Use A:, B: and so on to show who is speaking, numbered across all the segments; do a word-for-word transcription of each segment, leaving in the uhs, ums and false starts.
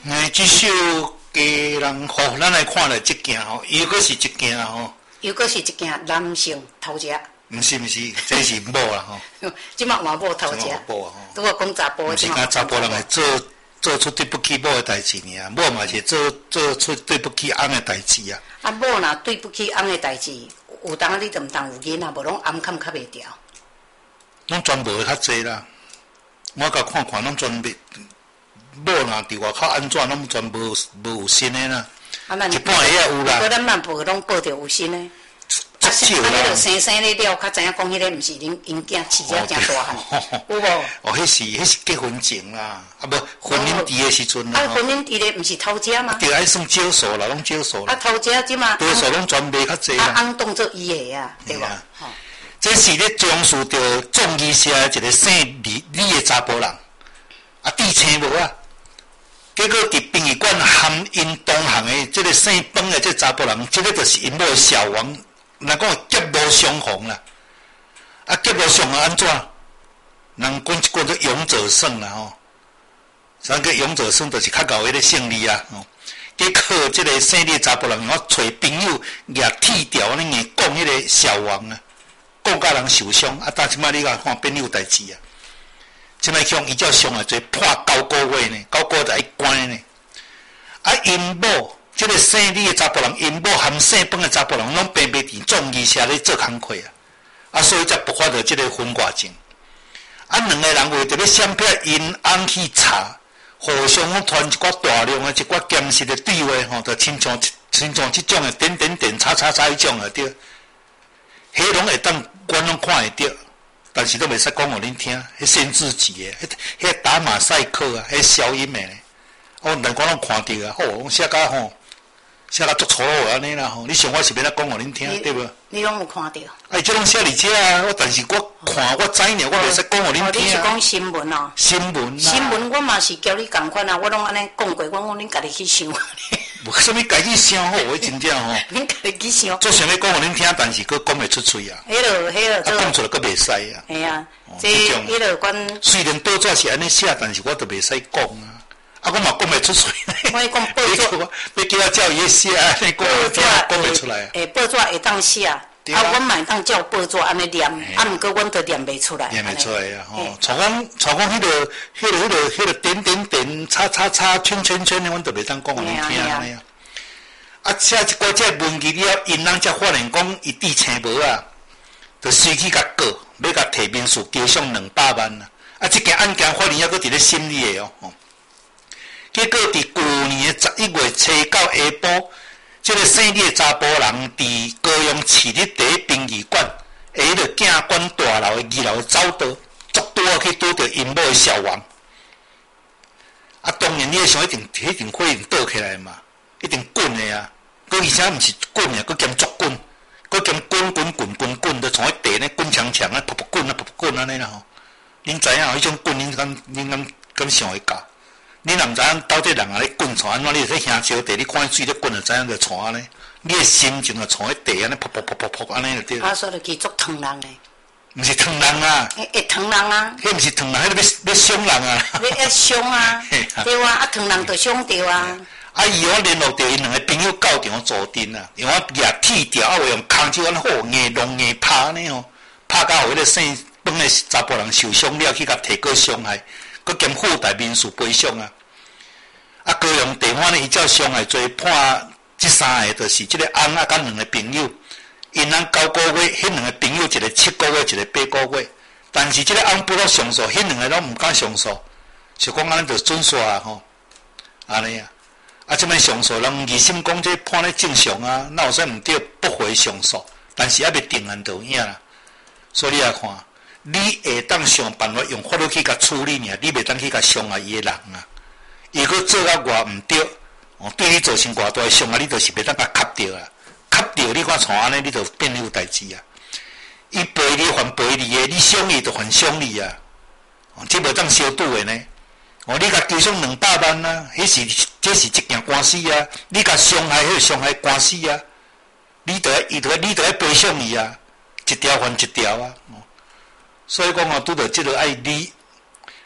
A: 哎，这首家人吼，咱来看了这件吼，又阁是一件吼，
B: 又阁是一件男性偷食。
A: 毋是毋是，这是某啦吼。
B: 即马换某偷食。
A: 某啊吼。
B: 如果讲查甫，
A: 毋是讲查甫人会做做出对不起某的代志尔，某嘛是做做出对不起翁的代志啊。
B: 啊，某若对不起翁的代志，有当你就毋当有囡仔，无拢翁看较袂调。
A: 拢全无较济啦，我甲看看，拢全袂。某若伫外口安怎，拢全无无有新的啦。
B: 啊，咱
A: 一半个也有啦。
B: 不过咱万报拢报着有新的。
A: 足少啦。啊，
B: 迄个生生咧了，较知影讲迄个毋是恁因囝饲了真大汉，有无？
A: 哦，迄是迄是结婚前啦，啊无婚姻伫的时阵啦。
B: 啊，婚姻伫咧毋是偷食吗？
A: 着爱算少数啦，拢少数啦。
B: 啊，偷食即嘛。
A: 多数拢全袂较济啦。
B: 啊，翁当做伊的啊，对无？吼。
A: 这是咧重视着众医社一个姓李李的查甫人，啊，地青无啊。结果伫殡仪馆含因同行的即个姓崩的即查甫人，即个就是因某小王，若讲劫无相逢啦。啊，劫无相逢安怎？人讲一句做勇者胜啦吼。啥叫勇者胜？就是较高迄个胜利啊吼。结果即个姓李的查甫人，我找朋友举铁条安尼硬讲迄个小王啊，讲甲人受伤啊！但即摆你甲看变有代志啊！即摆向伊照上来做判九个月呢，九个月就爱关呢。啊，因某即个姓李的查甫人，因某含姓本的查甫人，拢平平伫众医社咧做工课啊，啊，所以才爆发着即个婚外情。啊，两个人为着咧闪避因翁去查，互相讲传一寡大量的、一寡监视的对话吼，就亲像亲像即种的点点点、叉叉叉迄种的对，迄拢会当阮拢看会着。但是都袂使讲互恁听，迄限制级诶，迄迄打马赛克啊，迄消音诶，哦，难怪拢看着啊，吼，写甲吼，写甲足粗鲁安尼啦吼，你想我是要来讲互恁听，对无？
B: 你拢有看着？
A: 哎，即拢写伫遮啊，我但是我看我知呢，我袂使讲互恁听。
B: 你是讲新闻哦？
A: 新闻。
B: 新闻我嘛是交你共款啊，我拢安尼讲过，我讲恁家己去想。
A: 无啥物家己想好，我真正吼。
B: 恁家己去想。
A: 做想要讲互恁听，但是佫讲袂出嘴啊。
B: 迄落，迄落。啊，
A: 讲出来佫袂使啊。
B: 系啊，这迄落管。
A: 虽然报纸是安尼写，但是我都袂使讲啊。啊，我嘛讲袂出嘴。
B: 我讲报纸，
A: 要叫我叫伊写，安尼讲讲袂出来。
B: 诶，报纸会当写。啊，阮嘛会当照报纸安尼念，啊，毋过阮都念袂出来。
A: 念袂出来啊！吼，像讲像讲迄个、迄个、迄个、迄个点点点、叉叉叉、圈圈圈，阮都袂当讲互恁听安尼啊。啊，写一寡只文字了，因人才发现讲伊弟青无啊，就随去甲告，要甲提民事求偿两百万啊！啊，即件案件法院还佫伫咧审理的哦。结果伫旧年的十一月初九下晡。即个姓李的查甫人伫高雄市立第一殡仪馆，下迄个警官大楼的二楼走道，足拄啊去拄着因某的小王。啊，当然你会想一定一定火一定倒起来嘛，一定滚的啊！佮而且毋是滚的，佮兼足滚，佮兼滚滚滚滚滚，就从迄地呢滚长长啊，噗噗滚啊噗噗滚安尼啦吼。恁知影迄种滚，恁敢恁敢敢想会到？你若毋知影到底人啊咧滚船安怎，你就去兄烧地，你看水咧滚就知影着船咧。你的心情就从迄地安尼噗噗噗噗噗安尼就对。
B: 啊，所以去足疼人诶。
A: 毋是疼人啊。
B: 会会疼人啊。
A: 迄毋是疼人，迄个要要伤人啊。
B: 要要伤啊。对啊，啊疼人就伤着啊。
A: 啊，伊我联络着因两个朋友到场助阵啊，因为我举铁条啊，话用空手安好硬弄硬拍安尼吼，拍到有迄个姓本的查甫人受伤了，去甲提告伤害。佮兼附带民事赔偿啊！啊，高雄地方呢，伊照伤害罪判即三个，就是即个翁啊，甲两个朋友，因翁九个月，迄两个朋友一个七个月，一个八个月。但是即个翁不落上诉，迄两个拢毋敢上诉，就讲安尼就准煞啊吼，安尼啊！啊，即摆上诉，人二审讲这判咧正常啊，那有说毋对，不回上诉，但是还未定案就影啦。所以你来看。你会当想办法用法律去甲处理尔，你袂当去甲伤害伊个人啊！伊佫做到偌毋对，哦，对你造成偌大伤害，你就是袂当甲磕着啊！磕着你看像安尼，你就变有代志啊！伊赔你还赔你的，你伤伊就还伤你啊！哦，这袂当相拄的呢。哦，你甲求偿两百万啊，迄是这是一件官司啊！你甲伤害迄个伤害官司啊！你得伊得你得要赔偿伊啊！一条还一条啊！哦，所以讲哦，拄着即个爱理，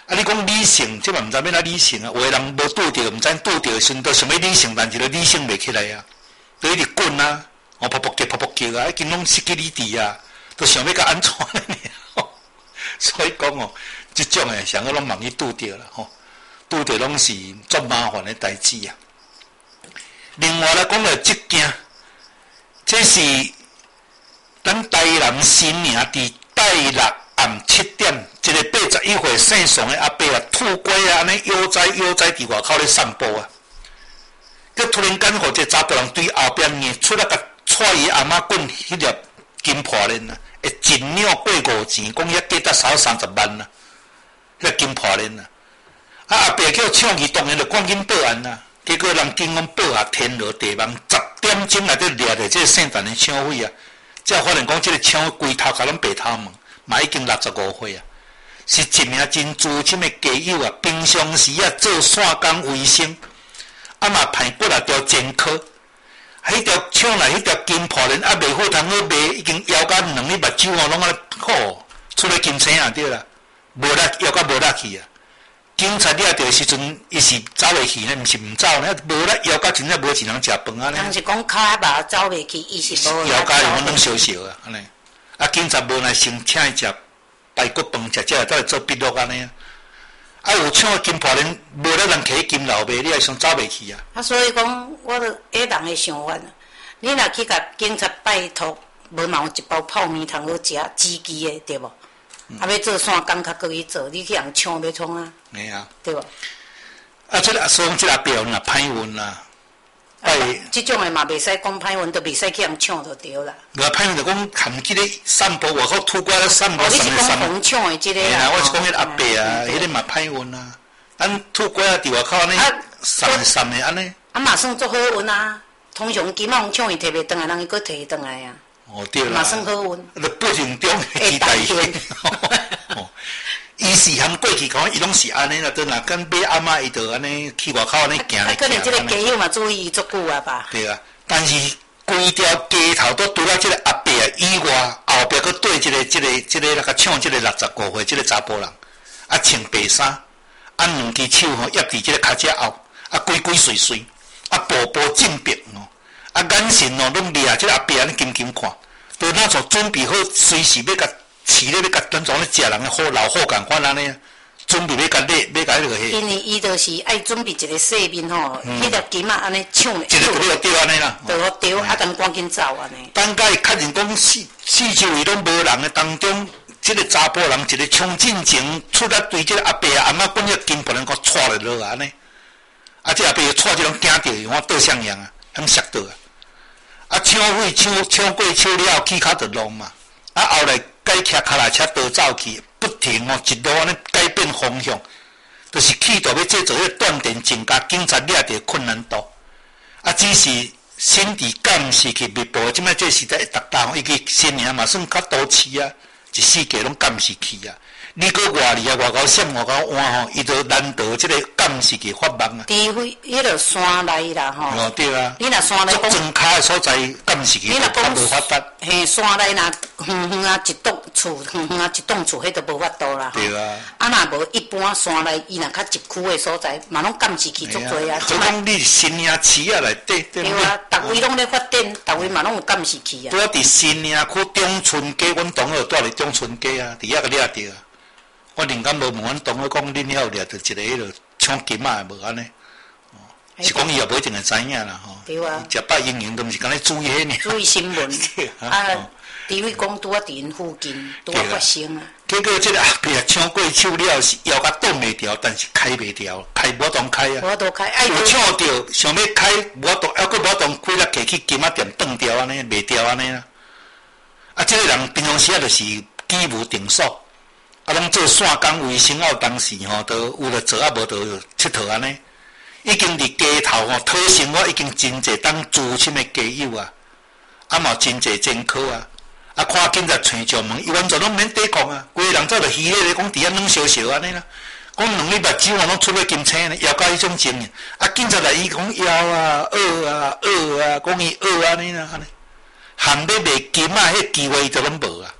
A: 啊，你讲理性，即嘛毋知要哪理性啊？有诶人无拄着，毋知拄着时阵都想要理性，但是都理性袂起来啊，都一直滚啊，哦，噗噗叫噗噗叫啊，已经拢失去理智啊，都想要甲安怎呢？所以讲哦，即种诶，上个拢容易拄着啦，吼，拄着拢是足麻烦诶代志啊。另外来讲到即件，这是咱台南新营伫大六暗七点，一个八十一岁姓宋的阿伯啊，吐果啊，安尼悠哉悠哉伫外口咧散步啊。佮突然间，互一个查甫人对后边硬出来，甲踹伊阿妈滚迄粒金破链啊，会一两八五钱，讲遐价值少三十万啊，迄个金破链啊。啊阿伯叫抢去，当然就赶紧报案啦。结果人警方报下天罗地网，十点钟内底掠着即个姓陈的抢匪啊！才发现讲即个抢匪规头壳拢白头毛，嘛已经六十五岁啊，是一名真资深的家友啊。平常时啊做线工为生，啊嘛派过来条前科，迄条抢来迄条金破链啊，袂好通好卖，已经摇甲两粒目睭哦，拢啊好出来金青啊对啦，无力摇甲无力去啊！警察掠着时阵，伊是走袂去呢，毋是毋走呢，无力摇甲真正无钱通食饭啊呢。
B: 人是讲骹仔肉走袂去，伊是无。
A: 摇甲用拢烧烧啊，安尼。啊，警察无奈先请伊食排骨饭，食食再做笔录安尼啊。啊，有抢个金破链，无力人摕金楼卖，你还想走袂去啊？
B: 啊，所以讲，我著迄人的想法，你若去甲警察拜托，无嘛有一包泡面通好食，支支的对无？嗯、啊，要做线工较过去做，你去人抢要创啊？
A: 嘿啊，
B: 对无？
A: 啊，即个所以讲即个表啦，歹运啦。
B: 哎，即种的嘛袂使讲歹运，都袂使去人抢就对啦。
A: 无歹运就讲含即个散步外口吐过来散步
B: 什么什么。你是讲红抢的即个
A: 啊？我是讲迄个阿伯啊，迄个嘛歹运啊。咱吐过来伫外口安尼，散散的安尼。
B: 啊，嘛算做好运啊！通常金仔红抢伊摕袂转来，人伊佫摕会转来啊。
A: 哦，对啦。
B: 嘛算好运。
A: 就不幸中期待运。哦，伊是含过去讲，伊拢是安尼啦，对啦，跟买阿妈伊就安尼去外口安尼行来行。
B: 可能即个家友嘛注意足久啊吧。
A: 对啊，但是规条街头都除了即个阿伯以外，后壁佫对即个、即个、即个来甲抢即个六十五岁即个查甫人，啊穿白衫，啊两只手吼压伫即个骹只后，啊鬼鬼祟祟，啊步步进逼哦，啊眼神哦拢掠即个阿伯安尼金金看，都那种准备好随时要甲。饲咧要甲当作咧食人诶好老好共款安尼，准备要甲咧要甲迄个。
B: 因为伊就是爱准备一个洗面吼，迄条金啊安尼抢咧。
A: 一个就要丢安尼啦。
B: 就丢，啊，等赶紧走安尼。
A: 等甲伊确认讲四四周围拢无人诶当中，即个查甫人一个冲进前出来对即个阿伯啊阿妈滚迄金盆人甲踹落落安尼，啊，即阿伯踹即种惊着伊，我倒向样啊，很摔倒啊。啊，抢匪抢抢过抢了，起骹就弄嘛，啊后来。改骑脚踏车倒走去，不停哦，一路安尼改变方向，就是企图要制造迄个断电，增加警察掠着困难度。啊，只是心地监视去密报，即摆这时代逐大吼，伊个新营嘛算较都市啊，一世界拢监视去啊。你搁外里啊，外口闪外口换吼，伊就难得即个监视去发梦啊。
B: 除非迄个山内啦吼。
A: 哦，对啊。
B: 你若山内讲。
A: 庄卡诶所在监视去，
B: 你若讲
A: 无法达。
B: 嘿，山内若远远啊一栋厝，远远啊一栋厝，迄都无法度啦。
A: 对啊。
B: 啊，若无一般山内，伊若较入区诶所在，嘛拢监视去足多啊。
A: 所以讲你新营市啊内底，
B: 对啊，逐位拢咧发展，逐位嘛拢有监视器啊。
A: 拄啊，伫新营区中村街，阮同学住伫中村街啊，伫遐个掠着啊。我另敢无问阮同学讲，恁遐有掠着一个迄落抢金仔无安尼？哦，是讲伊也无一定会知影啦吼。
B: 对啊。
A: 食饱营营都毋是敢咧注意迄尔。
B: 注意新闻。啊，除非讲拄啊伫因附近拄啊发生啊。
A: 结果即个阿伯抢过手了是腰甲挡袂牢，但是开袂牢，开无当开啊。
B: 无当开，哎。
A: 有抢着，想要开无当，还佫无当开了，摕去金仔店断掉安尼，袂掉安尼啦。啊，即个人平常时啊，就是居无定所。啊，拢做线工为生，啊，有当时吼，都有咧做啊，无就佚佗安尼。已经伫街头吼讨生活，已经真侪当资深诶家友啊，啊嘛真侪前科啊，啊看警察找上门，伊完全拢免抵抗啊，规个人走着虚咧咧讲伫遐软烧烧安尼啦，讲两粒目睭啊拢出咧金青咧，腰到迄种情形，啊警察来伊讲腰啊、腭啊、腭啊，讲伊腭安尼啦安尼，含要卖金啊，迄机会伊都拢无啊。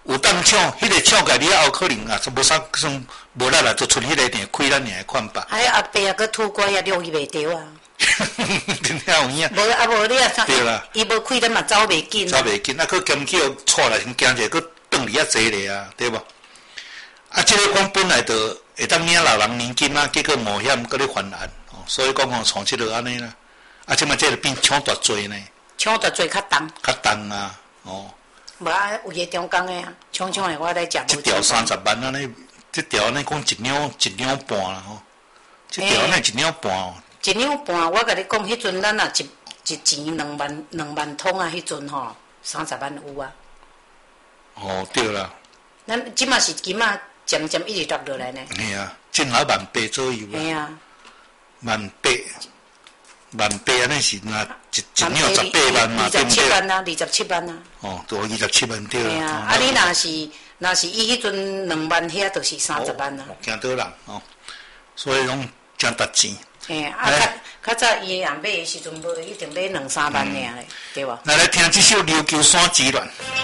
A: 有当抢，迄、那个抢家己后可能啊，无啥算无力啦，就剩迄个尔亏咱尔的款吧。
B: 哎，阿伯啊，佮土瓜也掠伊袂着啊。
A: 真正有影。
B: 无啊无你啊，
A: 对啦。
B: 伊无开咱嘛走袂紧。
A: 走袂紧，啊，佮兼去错来先惊者，佮转离遐济咧啊，对无？啊，即、这个讲本来就会当领老人年金啊，结果冒险佮咧犯案，哦，所以讲吼，从即落安尼啦。啊，即嘛即个变抢大罪呢。
B: 抢大罪较重。
A: 较重啊，哦。
B: 无啊，有个中工的啊，抢抢的我来食。
A: 一条三十万安尼，即条安尼讲一两一两半啦吼，即条安尼一两半哦。
B: 一两半，我甲你讲，迄阵咱若一一钱两万两万通啊，迄阵吼三十万有啊。
A: 哦，对啦。
B: 咱即嘛是金啊，渐渐一直落落来呢。
A: 嘿啊，进来万八左右啊。
B: 嘿啊。
A: 万八，万八安尼是若一一两十八万嘛，
B: 对不对？二十七万啊，二十七万啊。
A: 哦，都二十七万对啦。
B: 嘿啊，啊你若是若是伊迄阵两万遐，就是三十万啊。
A: 惊倒人哦，所以讲真值钱。
B: 嘿啊，较较早伊若买的时阵，无一定买两三万尔嘞，对无？
A: 来来听这首《琉球山之恋》。